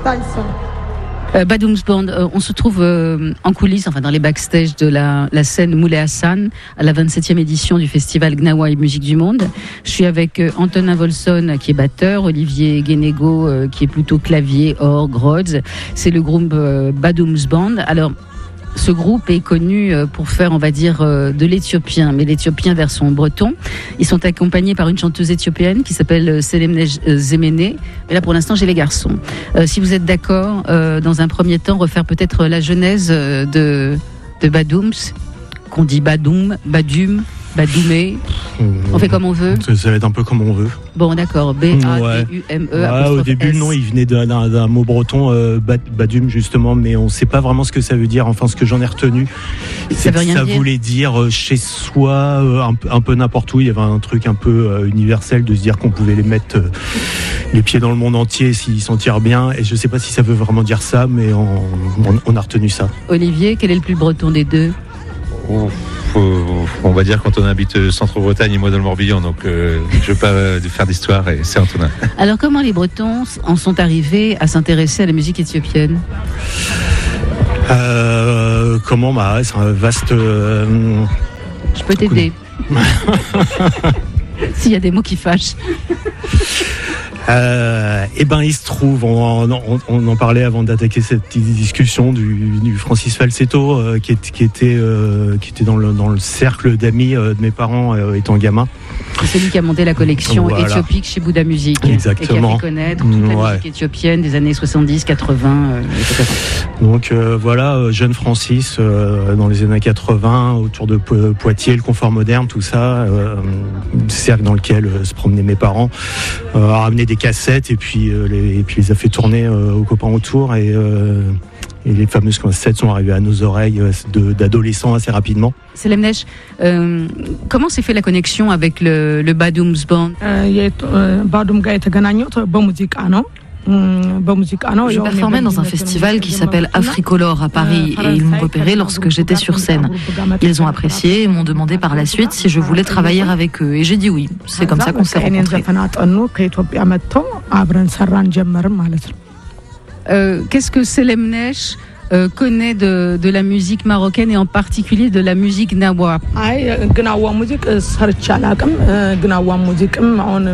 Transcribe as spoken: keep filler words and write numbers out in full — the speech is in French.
Euh, Badoums Band, euh, on se trouve euh, en coulisses, enfin dans les backstage de la, la scène Moulay Hassan à la vingt-septième édition du festival Gnawa et Musique du Monde. Je suis avec euh, Antonin Volson qui est batteur, Olivier Guénégo euh, qui est plutôt clavier, orgue, Rhodes. C'est le groupe euh, Badoums Band. Alors, ce groupe est connu pour faire, on va dire, de l'éthiopien, mais l'éthiopien version breton. Ils sont accompagnés par une chanteuse éthiopienne qui s'appelle Selemnej Zemene. Mais là, pour l'instant, j'ai les garçons. Euh, si vous êtes d'accord, euh, dans un premier temps, refaire peut-être la genèse de, de Badoums, qu'on dit Badoum, Badum, Badoumé. On fait comme on veut. Ça va être un peu comme on veut. Bon, d'accord. B A D U M E. Ouais, au début, non, il venait d'un, d'un, d'un mot breton, euh, Badum, justement, mais on ne sait pas vraiment ce que ça veut dire. Enfin, ce que j'en ai retenu, ça, c'est veut rien que ça dire. voulait dire euh, chez soi, euh, un, un peu n'importe où. Il y avait un truc un peu euh, universel de se dire qu'on pouvait les mettre euh, les pieds dans le monde entier s'ils s'en tirent bien. Et je ne sais pas si ça veut vraiment dire ça, mais on, on, on a retenu ça. Olivier, quel est le plus breton des deux? Oh, on va dire quand on habite Centre-Bretagne et moi dans le Morbihan, donc euh, je ne veux pas euh, faire d'histoire, et c'est Antonin. Alors comment les Bretons en sont arrivés à s'intéresser à la musique éthiopienne? euh, Comment bah, c'est un vaste... Euh... Je peux t'aider. S'il y a des mots qui fâchent. Euh, eh ben, il se trouve, on, on, on en parlait avant d'attaquer cette discussion du, du Francis Falsetto, euh, qui, est, qui était, euh, qui était dans, le, dans le cercle d'amis euh, de mes parents euh, étant gamin. C'est lui qui a monté la collection voilà. éthiopique chez Bouddha Music. Exactement. Et qui a fait connaître toute la ouais. musique éthiopienne des années soixante-dix, quatre-vingts, euh, et cetera. Donc euh, voilà, euh, jeune Francis, euh, dans les années quatre-vingts, autour de Po- Poitiers, le confort moderne, tout ça, euh, cercle dans lequel euh, se promenaient mes parents, euh, a ramené des cassettes et puis, euh, les, et puis les a fait tourner euh, aux copains autour et, euh, et les fameuses cassettes sont arrivées à nos oreilles euh, de, d'adolescents assez rapidement. Selemnej, euh, comment s'est fait la connexion avec le, le Badoums Band? Je performais dans un festival qui s'appelle Africolor à Paris et ils m'ont repéré lorsque j'étais sur scène. Ils ont apprécié et m'ont demandé par la suite si je voulais travailler avec eux et j'ai dit oui. C'est comme ça qu'on s'est rencontrés. Euh, qu'est-ce que Selemnej euh, connaît de, de la musique marocaine et en particulier de la musique Gnawa?